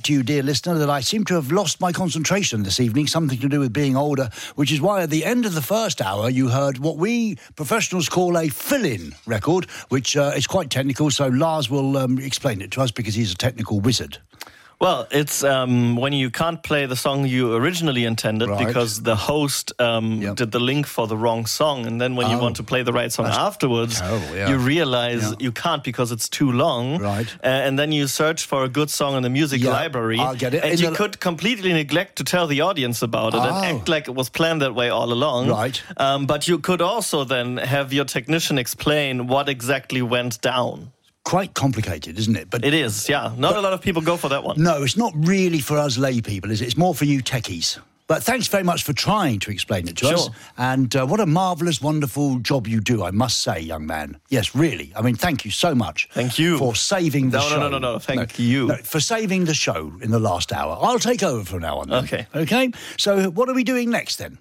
to you, dear listener, that I seem to have lost my concentration this evening, something to do with being older, which is why at the end of the first hour you heard what we professionals call a fill-in record, which is quite technical, so Lars will explain it to us because he's a technical wizard. Well, it's when you can't play the song you originally intended because the host did the link for the wrong song. And then when you want to play the right song afterwards, you realize you can't because it's too long. Right. And then you search for a good song in the music library. I'll get it. And you could completely neglect to tell the audience about it and act like it was planned that way all along. Right. But you could also then have your technician explain what exactly went down. Quite complicated, isn't it? But it is, yeah. Not a lot of people go for that one. No, it's not really for us lay people, is it? It's more for you techies. But thanks very much for trying to explain it to us. And what a marvellous, wonderful job you do, I must say, young man. Yes, really. I mean, thank you so much. Thank you. For saving the show. No. Thank you. No, for saving the show in the last hour. I'll take over from now on then. Okay. Okay? So what are we doing next then?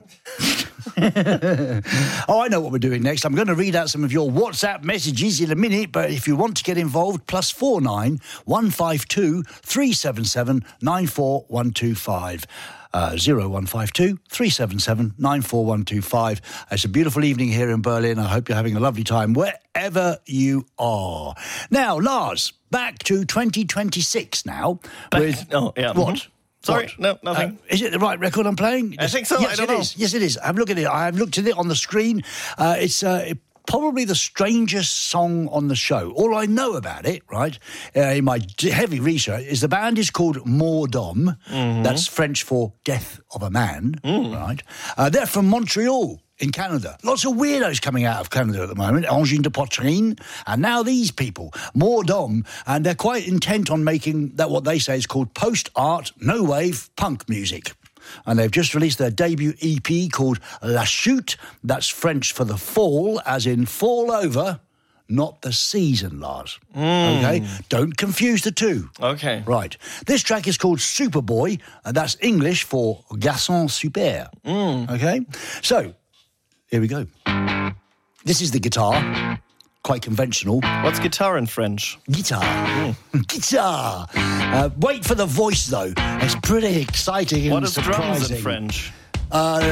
I know what we're doing next. I'm going to read out some of your WhatsApp messages in a minute, but if you want to get involved, +49 152 377 94125. 0152 377 94125. It's a beautiful evening here in Berlin. I hope you're having a lovely time wherever you are. Now, Lars, back to 2026 now. What? Sorry, no, nothing. Is it the right record I'm playing? I think so. Yes, I don't know. Yes, it is. Have a look at it. I have looked at it on the screen. It's probably the strangest song on the show. All I know about it, right, in my heavy research, is the band is called Mort d'Homme. That's French for Death of a Man, right? They're from Montreal in Canada. Lots of weirdos coming out of Canada at the moment. Angine de Poitrine, and now these people, Mort d'Homme, and they're quite intent on making that what they say is called post-art, no-wave punk music. And they've just released their debut EP called La Chute. That's French for the fall, as in fall over, not the season, Lars. Okay? Don't confuse the two. Okay. Right. This track is called Superboy, and that's English for Garçon Super. Okay? So, here we go. This is the guitar. Quite conventional. What's guitar in French? Guitar. Guitar. Wait for the voice, though. It's pretty exciting and surprising. What is drums in French?